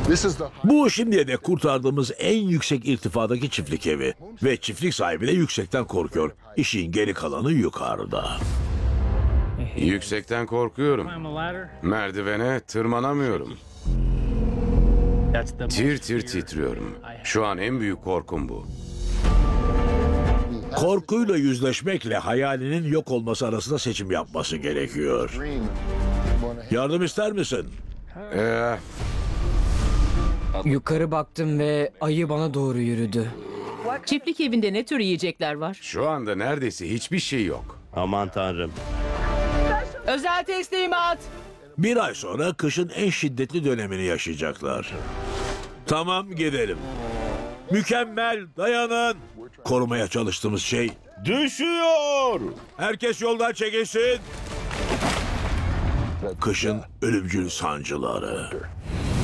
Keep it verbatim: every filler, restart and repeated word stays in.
Bu şimdiye dek kurtardığımız en yüksek irtifadaki çiftlik evi. Ve çiftlik sahibi de yüksekten korkuyor. İşin geri kalanı yukarıda. Yüksekten korkuyorum. Merdivene tırmanamıyorum. Tir tir titriyorum. Şu an en büyük korkum bu. Korkuyla yüzleşmekle hayalinin yok olması arasında seçim yapması gerekiyor. Yardım ister misin? Ee, Yukarı baktım ve ayı bana doğru yürüdü. Çiftlik evinde ne tür yiyecekler var? şu anda neredeyse hiçbir şey yok. Aman tanrım. Özel teslimat. Bir ay sonra kışın en şiddetli dönemini yaşayacaklar. Tamam, gidelim. Mükemmel, dayanın. Korumaya çalıştığımız şey... Düşüyor! Herkes yoldan çekilsin. Kışın ölümcül sancıları.